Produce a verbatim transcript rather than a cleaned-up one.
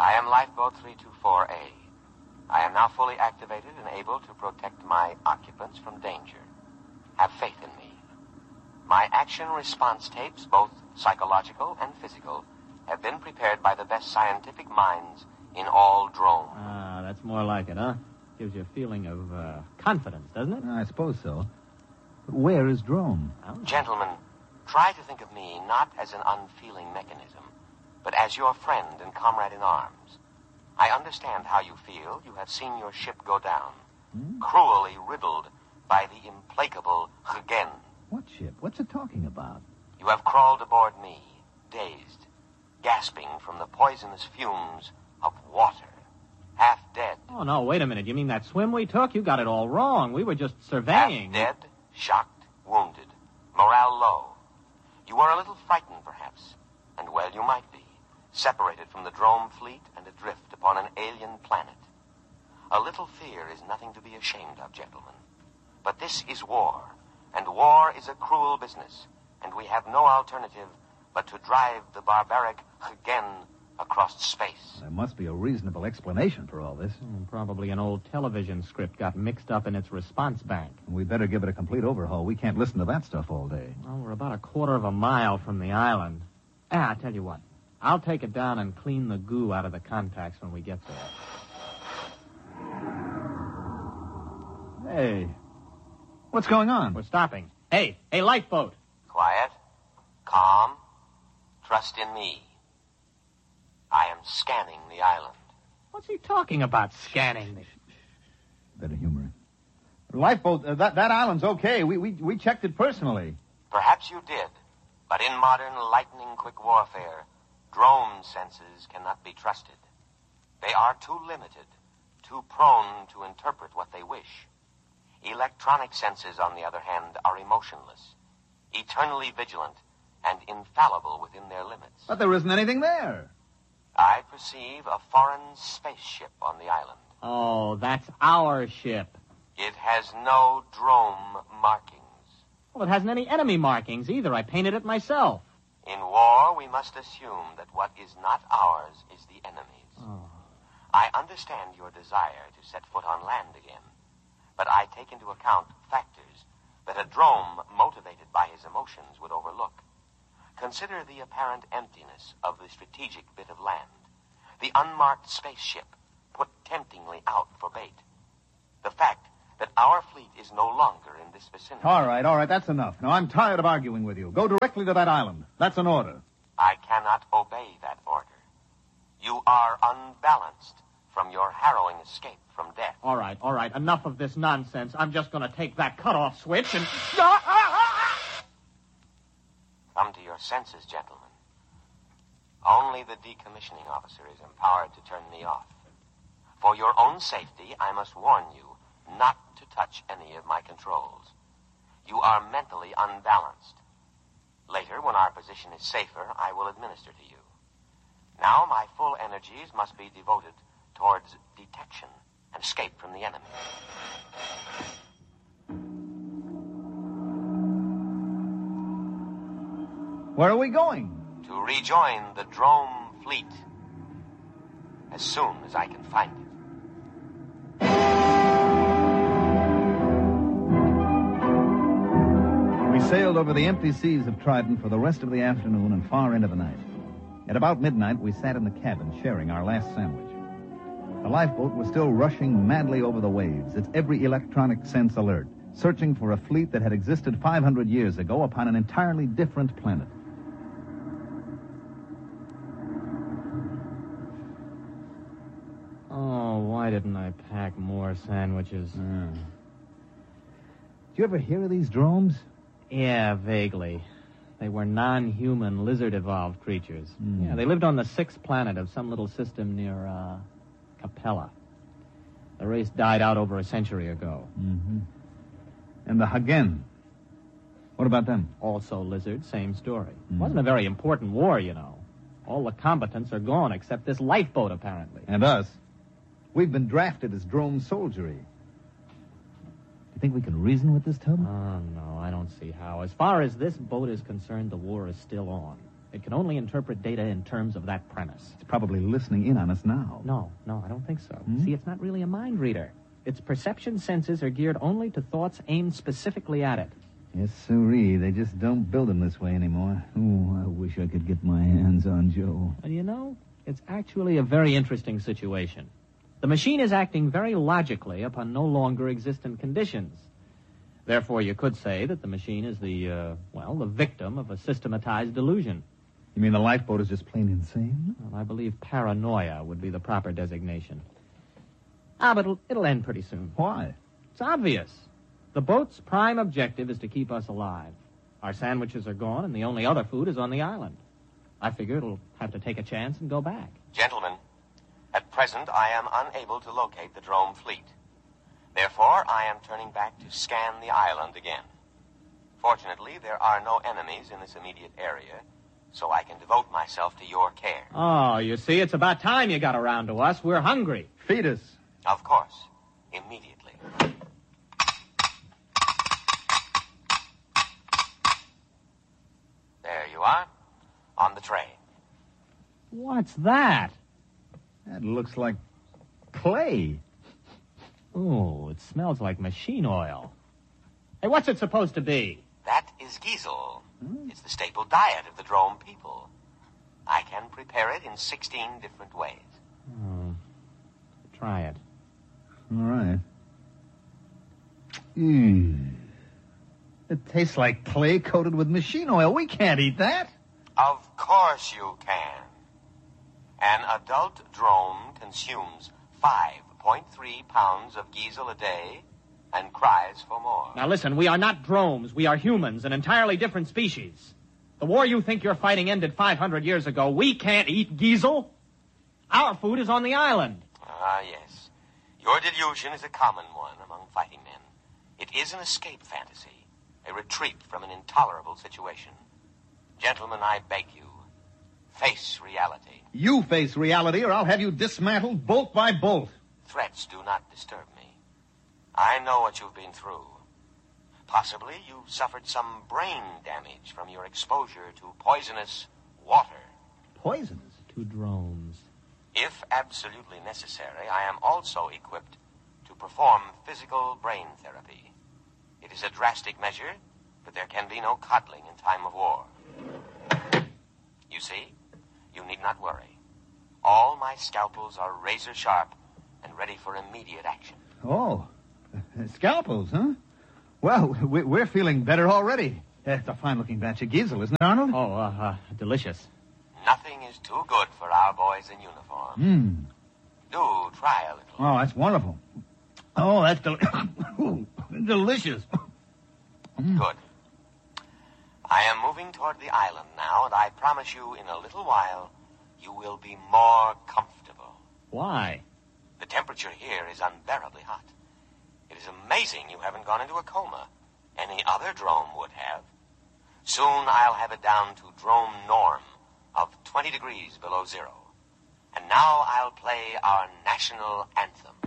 I am Lifeboat three two four A. I am now fully activated and able to protect my occupants from danger. Have faith in me. My action response tapes, both psychological and physical, have been prepared by the best scientific minds in all Drome. Ah, that's more like it, huh? Gives you a feeling of uh, confidence, doesn't it? I suppose so. But where is Drome? Gentlemen, try to think of me not as an unfeeling mechanism, but as your friend and comrade in arms. I understand how you feel. You have seen your ship go down, hmm? cruelly riddled by the implacable Hagen. What ship? What's it talking about? You have crawled aboard me, dazed, gasping from the poisonous fumes of water, half dead. Oh, no, wait a minute. You mean that swim we took? You got it all wrong. We were just surveying. Half dead, shocked, wounded, morale low. You are a little frightened, perhaps, and well you might be, separated from the Drome fleet and adrift upon an alien planet. A little fear is nothing to be ashamed of, gentlemen. But this is war, and war is a cruel business, and we have no alternative but to drive the barbaric Hagen across space. There must be a reasonable explanation for all this. Hmm, probably an old television script got mixed up in its response bank. We better give it a complete overhaul. We can't listen to that stuff all day. Well, we're about a quarter of a mile from the island. Ah, I'll tell you what. I'll take it down and clean the goo out of the contacts when we get there. Hey, what's going on? We're stopping. Hey, hey, lifeboat. Quiet, calm, trust in me. I am scanning the island. What's he talking about, scanning the... Better humor it. Lifeboat, uh, that, that island's okay. We, we, we checked it personally. Perhaps you did, but in modern lightning-quick warfare, drone senses cannot be trusted. They are too limited, too prone to interpret what they wish. Electronic senses, on the other hand, are emotionless, eternally vigilant, and infallible within their limits. But there isn't anything there. I perceive a foreign spaceship on the island. Oh, that's our ship. It has no Drome markings. Well, it hasn't any enemy markings either. I painted it myself. In war, we must assume that what is not ours is the enemy's. Oh. I understand your desire to set foot on land again, but I take into account factors that a Drome motivated by his emotions would overlook. Consider the apparent emptiness of the strategic bit of land, the unmarked spaceship put temptingly out for bait, the fact that our fleet is no longer in this vicinity. All right, all right, that's enough. Now, I'm tired of arguing with you. Go directly to that island. That's an order. I cannot obey that order. You are unbalanced from your harrowing escape from death. All right, all right, enough of this nonsense. I'm just going to take that cutoff switch and... Come to your senses, gentlemen. Only the decommissioning officer is empowered to turn me off. For your own safety, I must warn you not to touch any of my controls. You are mentally unbalanced. Later, when our position is safer, I will administer to you. Now, my full energies must be devoted towards detection and escape from the enemy. Where are we going? To rejoin the Drome fleet as soon as I can find it. We sailed over the empty seas of Trident for the rest of the afternoon and far into the night. At about midnight, we sat in the cabin sharing our last sandwich. The lifeboat was still rushing madly over the waves, its every electronic sense alert, searching for a fleet that had existed five hundred years ago upon an entirely different planet. Oh, why didn't I pack more sandwiches? Mm. Did you ever hear of these dromes? Yeah, vaguely. They were non-human, lizard-evolved creatures. Mm. Yeah, they lived on the sixth planet of some little system near, uh, Capella. The race died out over a century ago. Mm-hmm. And the Hagen? What about them? Also lizard, same story. Mm. Wasn't a very important war, you know. All the combatants are gone except this lifeboat, apparently. And us. We've been drafted as drone soldiery. Do you think we can reason with this, Tub? Oh, no, I don't see how. As far as this boat is concerned, the war is still on. It can only interpret data in terms of that premise. It's probably listening in on us now. No, no, I don't think so. Hmm? See, it's not really a mind reader. Its perception senses are geared only to thoughts aimed specifically at it. Yes, sirree. They just don't build them this way anymore. Oh, I wish I could get my hands on Joe. And you know, it's actually a very interesting situation. The machine is acting very logically upon no longer existent conditions. Therefore, you could say that the machine is the, uh, well, the victim of a systematized delusion. You mean the lifeboat is just plain insane? Well, I believe paranoia would be the proper designation. Ah, but it'll, it'll end pretty soon. Why? It's obvious. The boat's prime objective is to keep us alive. Our sandwiches are gone, and the only other food is on the island. I figure it'll have to take a chance and go back. Gentlemen, at present I am unable to locate the drone fleet. Therefore, I am turning back to scan the island again. Fortunately, there are no enemies in this immediate area, so I can devote myself to your care. Oh, you see, it's about time you got around to us. We're hungry. Feed us. Of course, immediately. There you are, on the tray. What's that? That looks like clay. Oh, it smells like machine oil. Hey, what's it supposed to be? That is Giesel. It's the staple diet of the Drome people. I can prepare it in sixteen different ways. Oh, try it. All right. Mmm. It tastes like clay coated with machine oil. We can't eat that. Of course you can. An adult drone consumes five point three pounds of Giesel a day and cries for more. Now listen, we are not drones. We are humans, an entirely different species. The war you think you're fighting ended five hundred years ago. We can't eat Giesel. Our food is on the island. Ah, yes. Your delusion is a common one among fighting men. It is an escape fantasy, a retreat from an intolerable situation. Gentlemen, I beg you, face reality. You face reality, or I'll have you dismantled bolt by bolt. Threats do not disturb me. I know what you've been through. Possibly you've suffered some brain damage from your exposure to poisonous water. Poisons? Two drones. If absolutely necessary, I am also equipped to perform physical brain therapy. It is a drastic measure, but there can be no coddling in time of war. You see, you need not worry. All my scalpels are razor sharp and ready for immediate action. Oh, scalpels, huh? Well, we- we're feeling better already. That's a fine-looking batch of Giesel, isn't it, Arnold? Oh, uh, uh, delicious. Nothing is too good for our boys in uniform. Mmm. Do try a little. Oh, that's wonderful. Oh, that's del- Ooh, delicious. Good. I am moving toward the island now, and I promise you in a little while you will be more comfortable. Why? The temperature here is unbearably hot. It is amazing you haven't gone into a coma. Any other drone would have. Soon I'll have it down to drone norm of twenty degrees below zero. And now I'll play our national anthem.